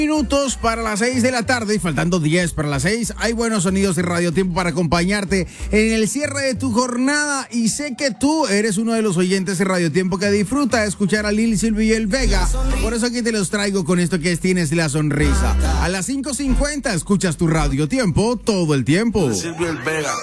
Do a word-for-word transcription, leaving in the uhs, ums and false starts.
Minutos para las seis de la tarde y faltando diez para las seis, hay buenos sonidos de Radio Tiempo para acompañarte en el cierre de tu jornada, y sé que tú eres uno de los oyentes de Radio Tiempo que disfruta de escuchar a Lili Silvio y el Vega. Por eso aquí te los traigo con esto que es Tienes la Sonrisa. A las cinco cincuenta escuchas tu Radio Tiempo todo el tiempo. Silvio y el Vega.